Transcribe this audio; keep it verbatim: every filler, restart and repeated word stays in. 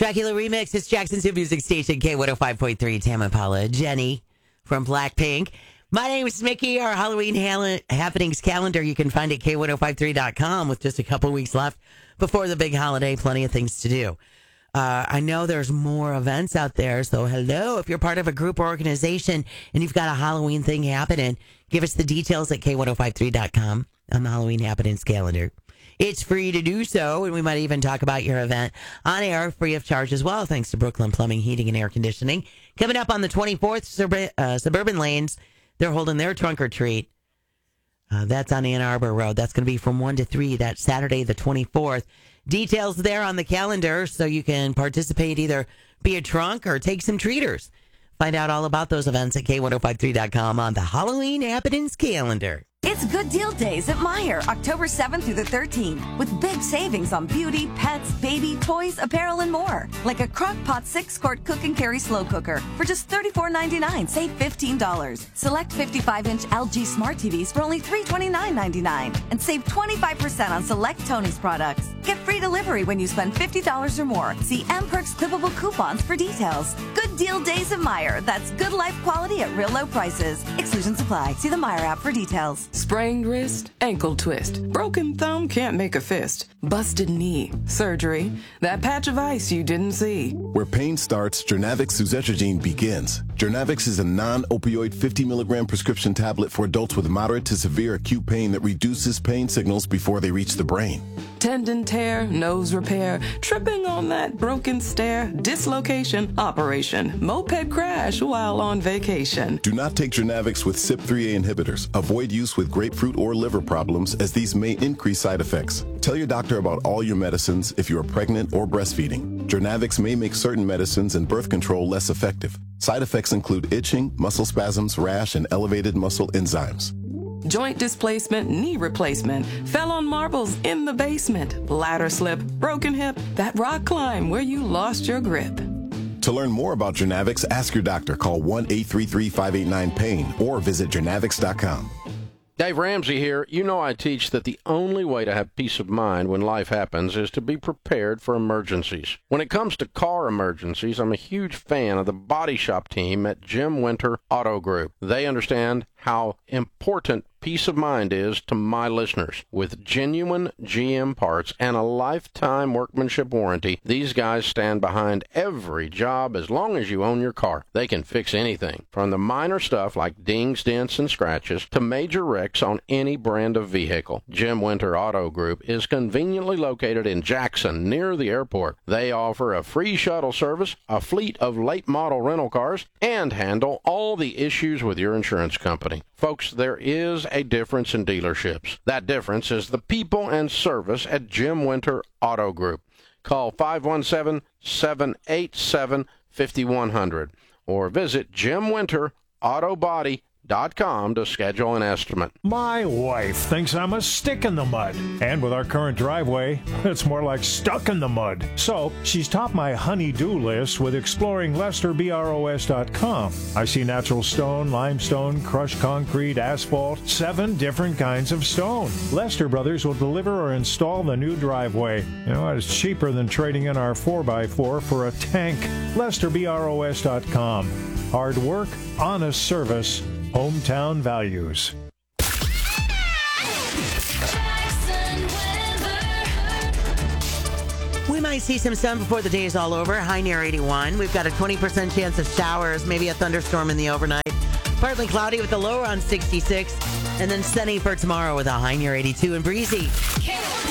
Dracula Remix. It's Jackson's Hit Music Station, K one oh five point three, Tama Paula. Jenny from Blackpink. My name is Mickey. Our Halloween ha- happenings calendar you can find at K one oh five three dot com with just a couple weeks left before the big holiday. Plenty of things to do. Uh, I know there's more events out there, so hello. If you're part of a group or organization and you've got a Halloween thing happening, give us the details at K one oh five three dot com on the Halloween happenings calendar. It's free to do so, and we might even talk about your event on air free of charge as well, thanks to Brooklyn Plumbing, Heating, and Air Conditioning. Coming up on the twenty-fourth, Sub- uh, Suburban Lanes, they're holding their trunk or treat. Uh, that's on Ann Arbor Road. That's going to be from one to three. That's Saturday the twenty-fourth. Details there on the calendar so you can participate, either be a trunk or take some treaters. Find out all about those events at K one oh five three dot com on the Halloween happenings calendar. It's Good Deal Days at Meijer, October seventh through the thirteenth, with big savings on beauty, pets, baby, toys, apparel, and more. Like a Crock-Pot six-quart cook and carry slow cooker for just thirty-four ninety-nine. Save fifteen dollars. Select fifty-five inch L G Smart T Vs for only three twenty-nine ninety-nine. And save twenty-five percent on select Tony's products. Get free delivery when you spend fifty dollars or more. See M Perks clippable coupons for details. Good Deal Days at Meijer. That's good life quality at real low prices. Exclusions apply. See the Meijer app for details. Sprained wrist, ankle twist, broken thumb can't make a fist, busted knee, surgery, that patch of ice you didn't see. Where pain starts, Jernavix suzetrigine begins. Jernavix is a non-opioid fifty milligram prescription tablet for adults with moderate to severe acute pain that reduces pain signals before they reach the brain. Tendon tear, nose repair, tripping on that broken stair, dislocation, operation, moped crash while on vacation. Do not take Jernavix with C Y P three A inhibitors. Avoid use with grapefruit or liver problems, as these may increase side effects. Tell your doctor about all your medicines if you are pregnant or breastfeeding. Jernavix may make certain medicines and birth control less effective. Side effects include itching, muscle spasms, rash, and elevated muscle enzymes. Joint displacement, knee replacement, fell on marbles in the basement, ladder slip, broken hip, that rock climb where you lost your grip. To learn more about Jernavix, ask your doctor. Call one eight three three, five eight nine, pain or visit jernavix dot com. Dave Ramsey here. You know I teach that the only way to have peace of mind when life happens is to be prepared for emergencies. When it comes to car emergencies, I'm a huge fan of the body shop team at Jim Winter Auto Group. They understand how important peace of mind is to my listeners. With genuine G M parts and a lifetime workmanship warranty, these guys stand behind every job as long as you own your car. They can fix anything, from the minor stuff like dings, dents, and scratches to major wrecks on any brand of vehicle. Jim Winter Auto Group is conveniently located in Jackson, near the airport. They offer a free shuttle service, a fleet of late model rental cars, and handle all the issues with your insurance company. Folks, there is a difference in dealerships. That difference is the people and service at Jim Winter Auto Group. Call five one seven, seven eight seven, five one zero zero or visit jim winter auto body dot com to schedule an estimate. My wife thinks I'm a stick in the mud. And with our current driveway, it's more like stuck in the mud. So she's topped my honey-do list with exploring Lester Bros dot com. I see natural stone, limestone, crushed concrete, asphalt, seven different kinds of stone. Lester Brothers will deliver or install the new driveway. You know, it's cheaper than trading in our four by four for a tank. Lester Bros dot com. Hard work, honest service, hometown values. We might see some sun before the day is all over. High near eighty-one. We've got a twenty percent chance of showers, maybe a thunderstorm in the overnight. Partly cloudy with a low around sixty-six. And then sunny for tomorrow with a high near eighty-two and breezy.